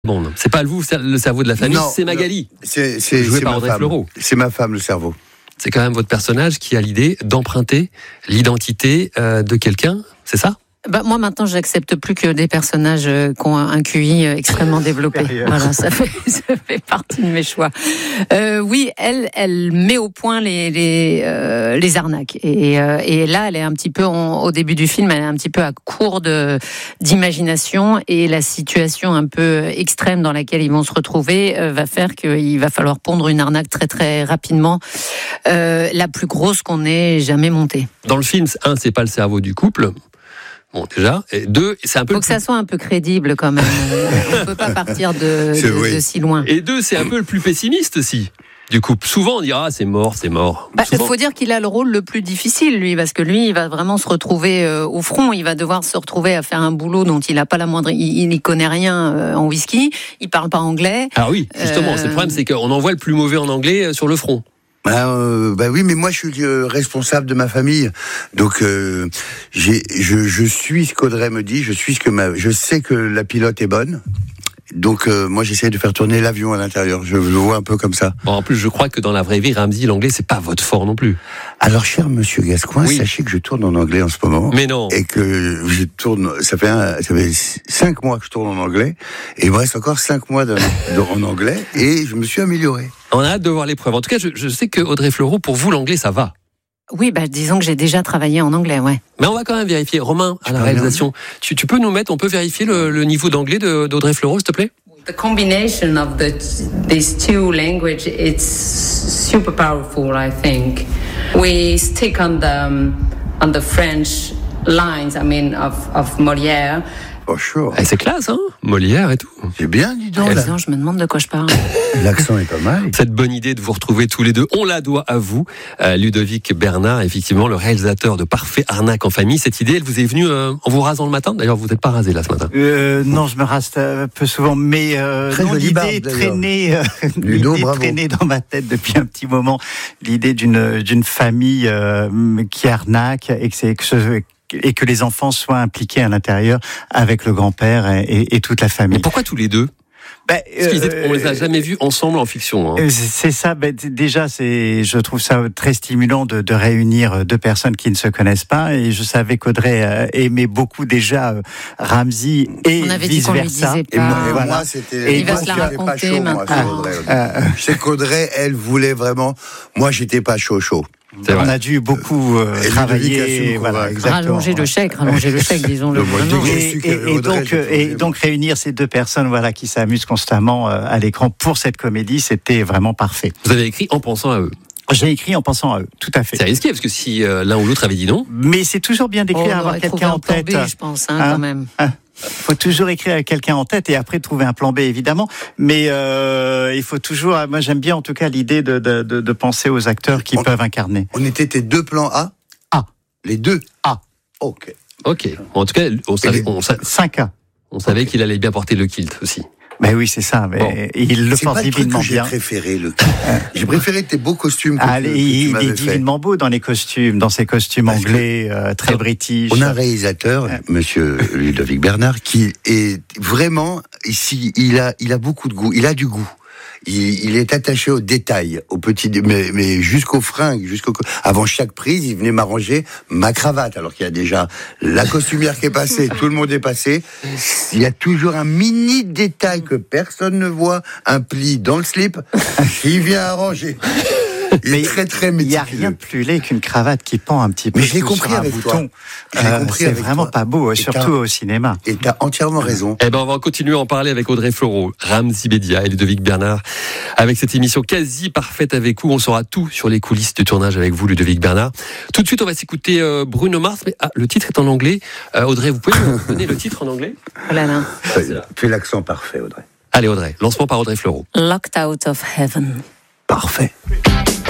Bon, c'est pas vous le cerveau de la famille, c'est Magali. C'est joué par ma Audrey femme. Fleurot. C'est ma femme, le cerveau. C'est quand même votre personnage qui a l'idée d'emprunter l'identité de quelqu'un, c'est ça ? Moi, maintenant, j'accepte plus que des personnages qui ont un QI extrêmement développé. Voilà, ça fait partie de mes choix. Oui, elle met au point les arnaques. Et là, elle est un petit peu, au début du film, elle est un petit peu à court d'imagination. Et la situation un peu extrême dans laquelle ils vont se retrouver va faire qu'il va falloir pondre une arnaque très, très rapidement. La plus grosse qu'on ait jamais montée. Dans le film, c'est pas le cerveau du couple. Bon, déjà. Et deux, c'est un peu. Faut que ça soit un peu crédible quand même. On peut pas partir de si loin. Et deux, c'est un peu le plus pessimiste aussi. Du coup, souvent on dira c'est mort. Il faut dire qu'il a le rôle le plus difficile, lui, parce que lui, il va vraiment se retrouver au front. Il va devoir se retrouver à faire un boulot dont il n'a pas la moindre. Il n'y connaît rien en whisky. Il parle pas anglais. Ah oui, justement. C'est le problème, c'est qu'on envoie le plus mauvais en anglais sur le front. Oui, mais moi je suis responsable de ma famille, donc je suis ce qu'Audrey me dit, je sais que la pilote est bonne. Donc moi j'essaie de faire tourner l'avion à l'intérieur. Je le vois un peu comme ça. Bon, en plus, je crois que dans la vraie vie, Ramzy, l'anglais, c'est pas votre fort non plus. Alors, cher Monsieur Gascoin, oui. Sachez que je tourne en anglais en ce moment. Mais non. Et que je tourne. Ça fait 5 mois que je tourne en anglais, et il me reste encore 5 mois en anglais, et je me suis amélioré. On a hâte de voir l'épreuve. En tout cas, je sais que Audrey Fleurot, pour vous, l'anglais, ça va. Oui, disons que j'ai déjà travaillé en anglais, ouais. Mais on va quand même vérifier. Romain, à la réalisation, tu peux nous mettre, on peut vérifier le niveau d'anglais d'Audrey Fleurot, s'il te plaît? The combination of these two languages, it's super powerful, I think. We stick on the French lines, of Molière. Oh, sure. C'est classe, hein, Molière et tout. C'est bien, dis donc. Non, je me demande de quoi je parle. L'accent est pas mal. Cette bonne idée de vous retrouver tous les deux, on la doit à vous, Ludovic Bernard, effectivement, le réalisateur de Parfait Arnaque en famille. Cette idée, elle vous est venue en vous rasant le matin. D'ailleurs, vous n'êtes pas rasé là ce matin. Non, je me rase un peu souvent, mais l'idée traînait dans ma tête depuis un petit moment. L'idée d'une famille qui arnaque et que les enfants soient impliqués à l'intérieur avec le grand-père et toute la famille. Mais pourquoi tous les deux ? Parce qu'on les a jamais vus ensemble en fiction. Hein. C'est ça. Déjà, je trouve ça très stimulant de réunir deux personnes qui ne se connaissent pas. Et je savais qu'Audrey aimait beaucoup déjà Ramzy et vice versa. Et moi, c'était. Il va se la raconter maintenant. Je sais qu'Audrey, elle voulait vraiment. Moi, j'étais pas chaud. On a dû beaucoup travailler, rallonger le chèque, disons-le. Et donc réunir ces deux personnes, qui s'amusent constamment à l'écran pour cette comédie, c'était vraiment parfait. Vous avez écrit en pensant à eux. J'ai écrit en pensant à eux, tout à fait. C'est risqué, parce que si l'un ou l'autre avait dit non. Mais c'est toujours bien d'écrire, avoir quelqu'un en tête. Je pense, quand même. Faut toujours écrire avec quelqu'un en tête et après trouver un plan B, évidemment. Mais il faut toujours. Moi, j'aime bien en tout cas l'idée de penser aux acteurs qui peuvent incarner. On était tes deux plans A. Les deux A. Ok. En tout cas, on savait 5A. On savait qu'il allait bien porter le kilt aussi. Ben oui, c'est ça. Mais il le porte divinement bien. J'ai préféré tes beaux costumes. Il est divinement beau dans les costumes, dans ses costumes anglais très british. On a un réalisateur, Monsieur Ludovic Bernard, qui est vraiment ici. Il a beaucoup de goût. Il a du goût. Il est attaché aux détails, aux petits, mais jusqu'aux fringues, avant chaque prise, il venait m'arranger ma cravate, alors qu'il y a déjà la costumière qui est passée, tout le monde est passé. Il y a toujours un mini détail que personne ne voit, un pli dans le slip, il vient arranger. Il est très très méticuleux. Il n'y a rien de plus laid qu'une cravate qui pend un petit peu. Mais je l'ai compris avec bouton. C'est vraiment pas beau, surtout au cinéma. Et t'as entièrement raison. On va continuer à en parler avec Audrey Fleurot, Ramzy Bedia et Ludovic Bernard. Avec cette émission quasi parfaite avec vous, on saura tout sur les coulisses du tournage avec vous, Ludovic Bernard. Tout de suite, on va s'écouter Bruno Mars. Mais le titre est en anglais. Audrey, vous pouvez nous donner le titre en anglais ? Fais l'accent parfait, Audrey. Allez, Audrey, lancement par Audrey Fleurot. Locked Out of Heaven. Parfait.